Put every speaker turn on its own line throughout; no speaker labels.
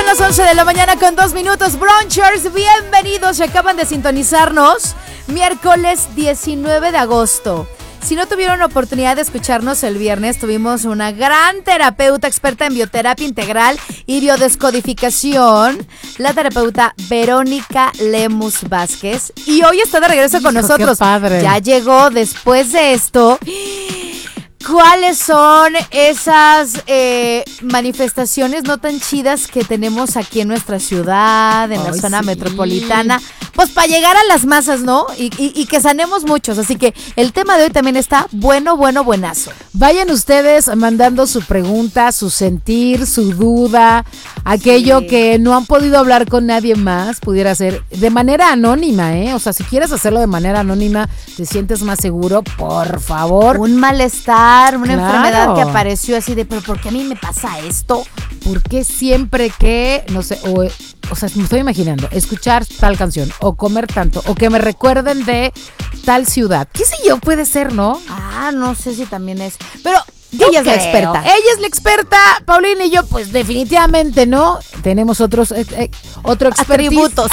las 11 de la mañana con 2 minutos. Brunchers, bienvenidos. Se acaban de sintonizarnos. Miércoles 19 de agosto. Si no tuvieron oportunidad de escucharnos el viernes, tuvimos una gran terapeuta experta en bioterapia integral y biodescodificación, la terapeuta Verónica Lemus Vázquez. Y hoy está de regreso con nosotros.
Qué padre.
Ya llegó después de esto. ¿Cuáles son esas manifestaciones no tan chidas que tenemos aquí en nuestra ciudad, en la zona metropolitana? Pues para llegar a las masas, ¿no? Y que sanemos muchos. Así que el tema de hoy también está buenazo.
Vayan ustedes mandando su pregunta, su sentir, su duda, aquello que no han podido hablar con nadie más, pudiera ser de manera anónima, ¿eh? O sea, si quieres hacerlo de manera anónima, te sientes más seguro, por favor.
Un malestar, una enfermedad que apareció así de, pero ¿por qué a mí me pasa esto?
¿Por qué siempre que, no sé, o sea, me estoy imaginando, escuchar tal canción, o comer tanto, o que me recuerden de tal ciudad? ¿Qué sé yo? Puede ser, ¿no?
Ah, no sé si también es, pero ella es la experta.
Ella es la experta, Paulina y yo, pues definitivamente no. Tenemos otro
atributos.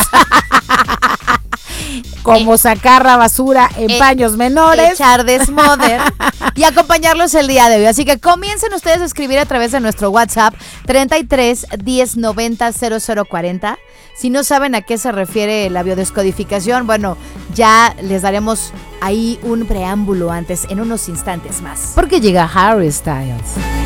Como sacar la basura en paños menores,
echar desmoder y acompañarlos el día de hoy. Así que comiencen ustedes a escribir a través de nuestro WhatsApp 33 10 90 0040. Si no saben a qué se refiere la biodescodificación, bueno, ya les daremos ahí un preámbulo antes en unos instantes más.
Porque llega Harry Styles.